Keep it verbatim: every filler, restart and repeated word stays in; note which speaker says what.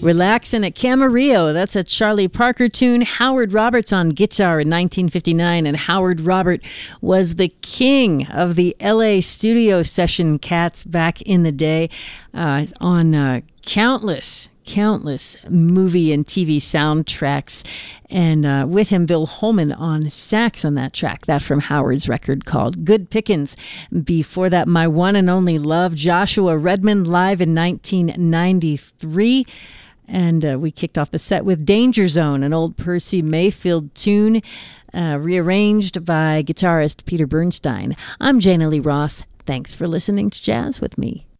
Speaker 1: Relaxin' at Camarillo. That's a Charlie Parker tune. Howard Roberts on guitar in nineteen fifty-nine. And Howard Robert was the king of the L A studio session cats back in the day uh, on uh, countless countless movie and T V soundtracks. And uh, with him, Bill Holman on sax on that track. That from Howard's record called Good Pickins. Before that, My One and Only Love, Joshua Redmond live in nineteen ninety-three. And uh, we kicked off the set with Danger Zone, an old Percy Mayfield tune uh, rearranged by guitarist Peter Bernstein. I'm Jana Lee Ross. Thanks for listening to Jazz with me.